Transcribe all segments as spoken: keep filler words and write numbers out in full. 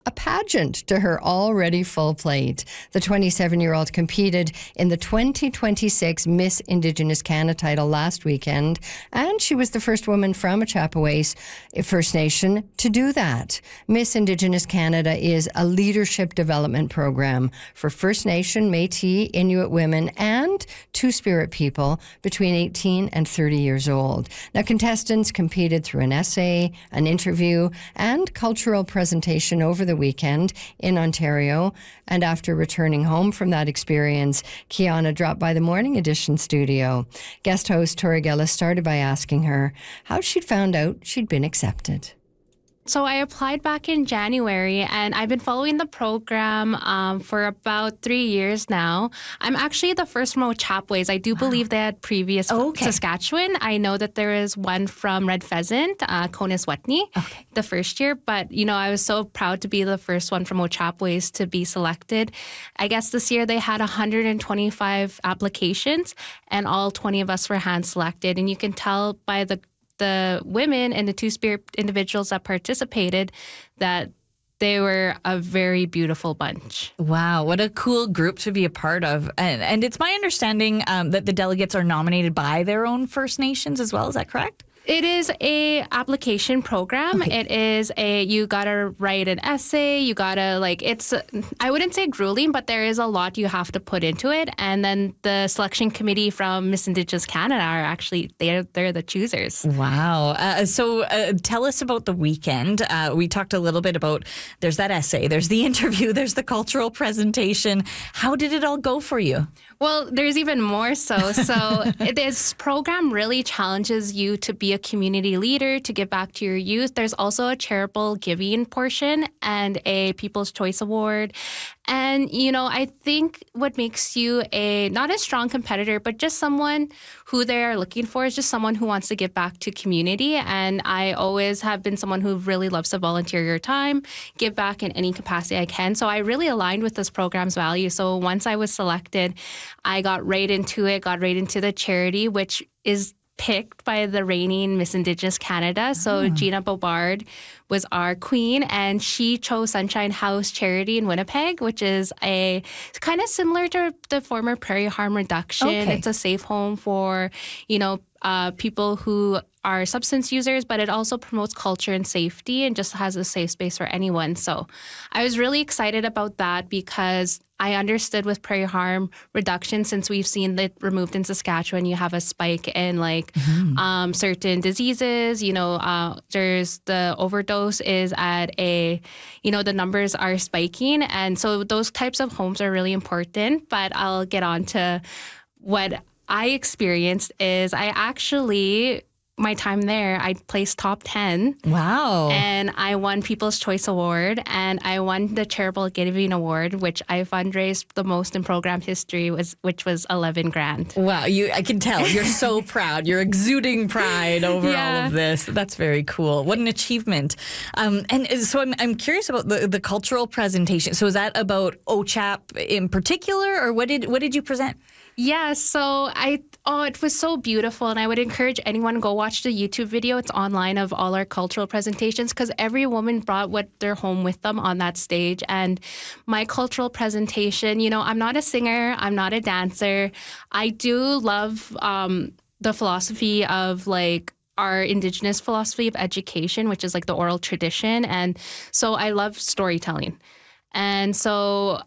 a pageant to her already full plate. The twenty-seven-year-old competed in the twenty twenty-six Miss Indigenous Canada title last weekend, and she was the first woman from Achapoase First Nation to do that. Miss Indigenous Canada is a leadership development program for First Nation, Métis, Inuit women, and Two-Spirit people between eighteen and thirty years old. Now, contestants competed through an essay, an interview, and cultural presentation over the weekend in Ontario. And after returning home from that experience, Kiana dropped by the Morning Edition studio. Guest host Tori Gellis started by asking her how she'd found out she'd been accepted. So I applied back in January, and I've been following the program um, for about three years now. I'm actually the first from Ochapoase. I do wow. believe they had previous oh, okay. Saskatchewan. I know that there is one from Red Pheasant, uh, Coniswetney, okay. the first year. But, you know, I was so proud to be the first one from Ochapoase to be selected. I guess this year they had one hundred twenty-five applications, and all twenty of us were hand-selected. And you can tell by the the women and the Two-Spirit individuals that participated that they were a very beautiful bunch. Wow, what a cool group to be a part of. And, and it's my understanding um, that the delegates are nominated by their own First Nations as well. Is that correct? It is a application program. Okay. It is a, you gotta write an essay, you gotta like, it's, I wouldn't say grueling, but there is a lot you have to put into it. And then the selection committee from Miss Indigenous Canada are actually, they're, they're the choosers. Wow. Uh, so uh, tell us about the weekend. Uh, we talked a little bit about, there's that essay, there's the interview, there's the cultural presentation. How did it all go for you? Well, there's even more so. So this program really challenges you to be a community leader, to give back to your youth. There's also a charitable giving portion and a People's Choice Award. And, you know, I think what makes you a, not a strong competitor, but just someone who they are looking for is just someone who wants to give back to community. And I always have been someone who really loves to volunteer your time, give back in any capacity I can. So I really aligned with this program's values. So once I was selected, I got right into it, got right into the charity, which is picked by the reigning Miss Indigenous Canada. So oh. Gina Bobard was our queen, and she chose Sunshine House Charity in Winnipeg, which is a kind of similar to the former Prairie Harm Reduction. Okay. It's a safe home for, you know, uh, people who are substance users, but it also promotes culture and safety and just has a safe space for anyone. So I was really excited about that because I understood with Prairie Harm Reduction, since we've seen it removed in Saskatchewan, you have a spike in like mm-hmm. um, certain diseases. You know, uh, there's the overdose is at a, you know, the numbers are spiking. And so those types of homes are really important. But I'll get on to what I experienced is I actually... my time there, I placed top ten. Wow. And I won People's Choice Award, and I won the Charitable Giving Award, which I fundraised the most in program history, was which was eleven grand. Wow, you! I can tell you're so proud. You're exuding pride over yeah. all of this. That's very cool. What an achievement. Um, and so I'm, I'm curious about the, the cultural presentation. So is that about O C H A P in particular, or what did what did you present? Yeah, so I oh, it was so beautiful, and I would encourage anyone to go watch the YouTube video. It's online of all our cultural presentations because every woman brought what their home with them on that stage. And my cultural presentation, you know, I'm not a singer, I'm not a dancer. I do love um, the philosophy of like our Indigenous philosophy of education, which is like the oral tradition, and so I love storytelling, and so.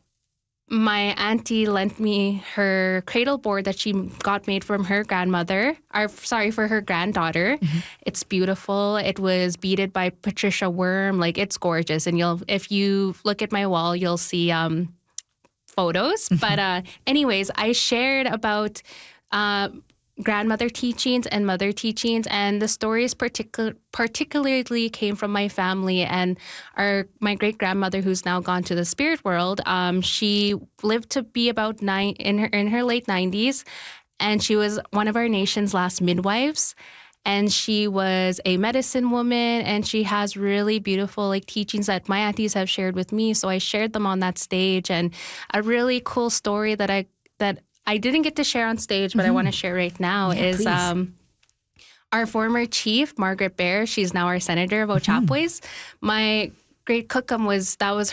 My auntie lent me her cradle board that she got made from her grandmother, or sorry, for her granddaughter. Mm-hmm. It's beautiful. It was beaded by Patricia Worm. Like, it's gorgeous. And you'll, if you look at my wall, you'll see um, photos. Mm-hmm. But uh, anyways, I shared about uh, grandmother teachings and mother teachings, and the stories particu- particularly came from my family and our my great grandmother, who's now gone to the spirit world. Um, she lived to be about nine in her in her late nineties, and she was one of our nation's last midwives. And she was a medicine woman, and she has really beautiful like teachings that my aunties have shared with me. So I shared them on that stage, and a really cool story that I that. I didn't get to share on stage, but mm-hmm. I want to share right now yeah, is um, our former chief, Margaret Bear. She's now our senator of Ochapoase. Mm-hmm. My Great Cookum was that was